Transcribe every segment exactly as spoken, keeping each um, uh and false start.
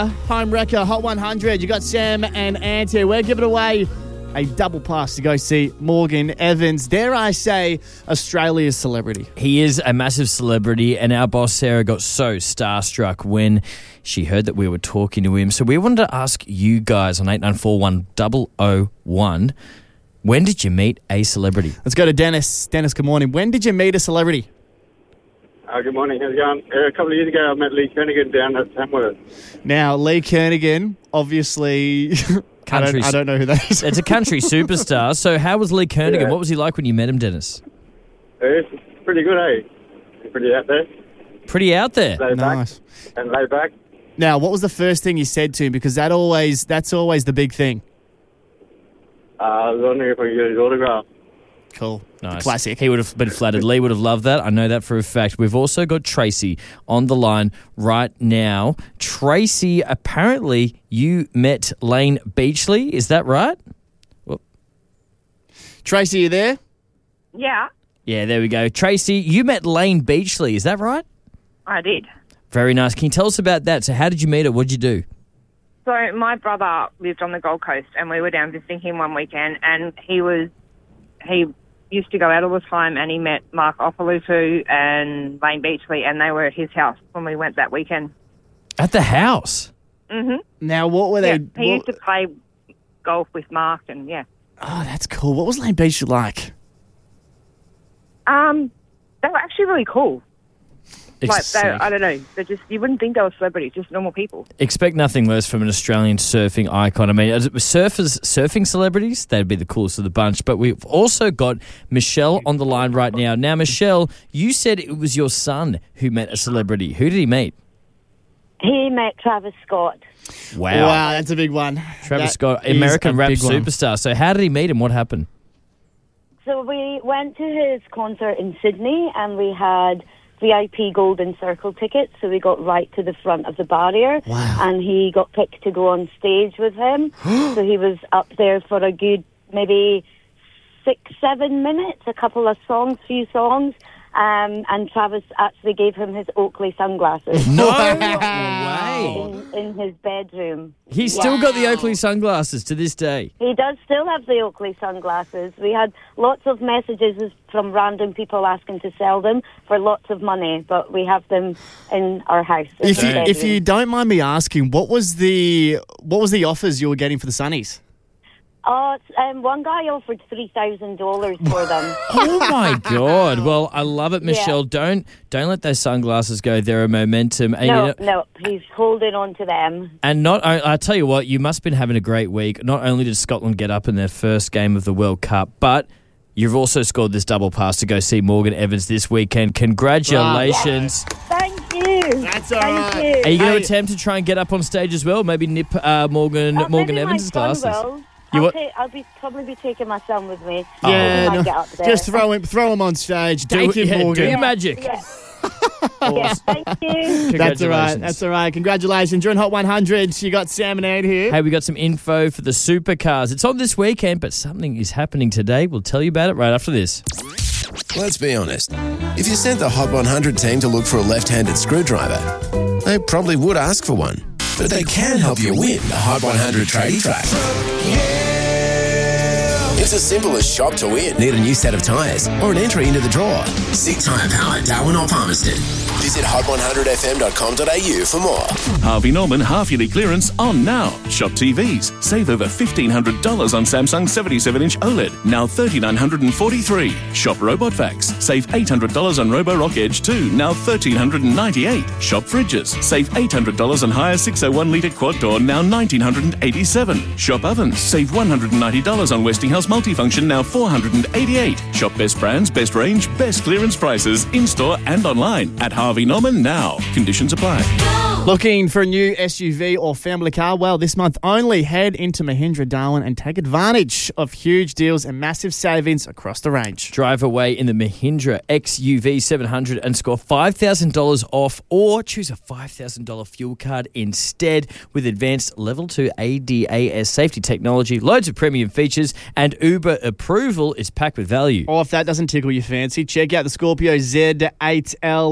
Home Wrecker Hot one hundred. You got Sam and Ant. We're giving away a double pass to go see Morgan Evans. Dare I say, Australia's celebrity. He is a massive celebrity, and our boss Sarah got so starstruck when she heard that we were talking to him. So we wanted to ask you guys on eight nine four one oh oh one, when did you meet a celebrity? Let's go to Dennis. Dennis, good morning. When did you meet a celebrity? Uh, good morning. How's it going? Uh, a couple of years ago, I met Lee Kernaghan down at Tamworth. Now, Lee Kernaghan, obviously... I, don't, I don't know who that is. It's a country superstar. So how was Lee Kernaghan? Yeah. What was he like when you met him, Dennis? Uh, it's pretty good, eh? Pretty out there. Pretty out there. Laid Nice. back. And laid back. Now, what was the first thing you said to him? Because that always that's always the big thing. Uh, I was wondering if I could get his autograph. Cool. Nice. Classic. He would have been flattered. Lee would have loved that. I know that for a fact. We've also got Tracy on the line right now. Tracy, apparently you met Lane Beachley. Is that right? Well, Tracy, you there? Yeah, yeah, there we go. Tracy, you met Lane Beachley. Is that right? I did. Very nice. Can you tell us about that? So how did you meet her? What did you do? So my brother lived on the Gold Coast, and we were down visiting him one weekend, and he was he used to go out all the time, and he met Mark Opolufu and Lane Beachley, and they were at his house when we went that weekend. At the house? Mm-hmm. Now, what were Yeah, they... he what- used to play golf with Mark, and yeah. Oh, that's cool. What was Lane Beachley like? Um, they were actually really cool. Like, Ex- they, I don't know, they just, you wouldn't think they were celebrities, just normal people. Expect nothing less from an Australian surfing icon. I mean, as it was surfers, surfing celebrities, they'd be the coolest of the bunch. But we've also got Michelle on the line right now. Now, Michelle, you said it was your son who met a celebrity. Who did he meet? He met Travis Scott. Wow. Wow, that's a big one. Travis That Scott, is American a rap big one. superstar. So how did he meet him? What happened? So we went to his concert in Sydney, and we had V I P Golden Circle tickets, so we got right to the front of the barrier. Wow. And he got picked to go on stage with him. So he was up there for a good maybe six, seven minutes, a couple of songs, few songs. Um, and Travis actually gave him his Oakley sunglasses. No way. In, in his bedroom. He's still got the Oakley sunglasses to this day. He does still have the Oakley sunglasses. We had lots of messages from random people asking to sell them for lots of money, but we have them in our house. in If the you, bedroom. if you don't mind me asking, what was the what was the offers you were getting for the Sunnies? Oh, it's, um, one guy offered three thousand dollars for them. Oh my God! Well, I love it, Michelle. Yeah. Don't don't let those sunglasses go. They're a momentum. And, No, you know, no, he's holding on to them. and not I I tell you what, you must have been having a great week. Not only did Scotland get up in their first game of the World Cup, but you've also scored this double pass to go see Morgan Evans this weekend. Congratulations! Thank you. That's all Thank right. you. Are you going to Hey. attempt to try and get up on stage as well? Maybe nip uh, Morgan Uh, Morgan maybe Evans' my glasses. son will. You I'll, what? ta- I'll be probably be taking my son with me. Yeah, He might no, get up there. just throw him throw him on stage. Do Thank it, you, Morgan. do your magic. Yeah. yeah, thank you. That's all right. Congratulations. That's all right. Congratulations. You're in Hot one hundred. You got Sam and Ed here. Hey, we got some info for the supercars. It's on this weekend, but something is happening today. We'll tell you about it right after this. Let's be honest. If you sent the Hot one hundred team to look for a left-handed screwdriver, they probably would ask for one. But they can help you win the Hot one hundred tradie track. It's as simple as shop to win. Need a new set of tyres or an entry into the draw? Seek Tyre Power, Darwin or Palmerston. Visit hot one hundred f m dot com dot a u for more. Harvey Norman half-yearly clearance on now. Shop T Vs. Save over fifteen hundred dollars on Samsung seventy-seven inch OLED, now three thousand nine hundred forty-three dollars. Shop Robot Vacs. Save eight hundred dollars on Roborock Edge two, now one thousand three hundred ninety-eight dollars. Shop Fridges. Save eight hundred dollars on Hire six oh one litre quad door, now one thousand nine hundred eighty-seven dollars. Shop Ovens. Save one hundred ninety dollars on Westinghouse Multifunction, now four hundred eighty-eight dollars. Shop best brands, best range, best clearance prices, in-store and online at Harvey Norman now. Conditions apply. Looking for a new S U V or family car? Well, this month only head into Mahindra Darwin and take advantage of huge deals and massive savings across the range. Drive away in the Mahindra X U V seven hundred and score five thousand dollars off, or choose a five thousand dollars fuel card instead with advanced level two A D A S safety technology, loads of premium features, and Uber approval is packed with value. Or if that doesn't tickle your fancy, check out the Scorpio Z eight L with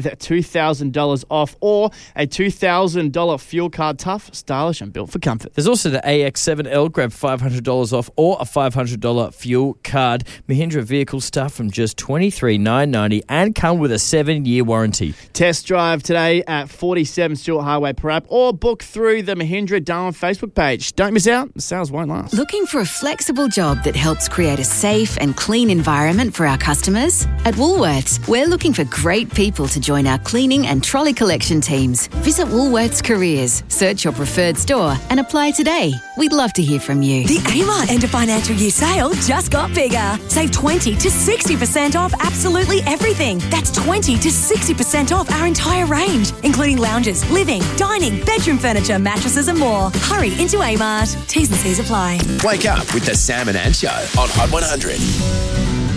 with two thousand dollars off, or a two thousand dollars fuel card. Tough, stylish, and built for comfort. There's also the A X seven L. Grab five hundred dollars off or a five hundred dollars fuel card. Mahindra vehicles start from just twenty-three thousand nine hundred ninety dollars and come with a seven-year warranty. Test drive today at forty-seven Stewart Highway per app, or book through the Mahindra Darwin Facebook page. Don't miss out. The sales won't last. Looking for a flexible job that helps create a safe and clean environment for our customers? At Woolworths, we're looking for great people to join our cleaning and trolley collection teams. Visit Woolworths Careers, search your preferred store and apply today. We'd love to hear from you. The Amart End of Financial Year sale just got bigger. Save twenty to sixty percent off absolutely everything. That's twenty to sixty percent off our entire range, including lounges, living, dining, bedroom furniture, mattresses and more. Hurry into Amart. T's and C's apply. Wake up with the Sam and Ant Show on Hot one hundred.